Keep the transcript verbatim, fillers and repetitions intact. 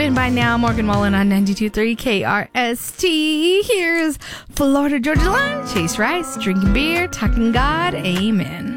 been by now. Morgan Wallen on ninety-two point three K R S T. Here's Florida Georgia Line. Chase Rice, drinking beer, talking God. Amen.